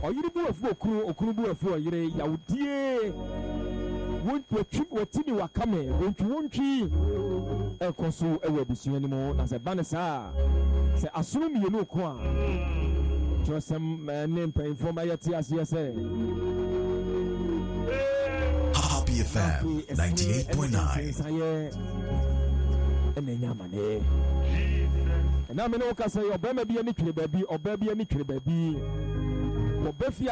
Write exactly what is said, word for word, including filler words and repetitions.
oyiri bu afu okuru okuru bu afu oyire yawdie wotwi wotimi wakame wontwi wontwi ekoso ewe busua ni mo na se bane sa se asuru mienu ko a josem ne mpemfo ma yeti ase se Happy F M ninety-eight point nine. And then Yamane. And now, I know, say, Obama be any baby, Obama be any baby.